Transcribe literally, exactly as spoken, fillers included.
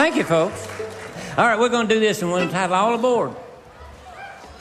Thank you, folks. All right, we're going to do this and we'll have all aboard.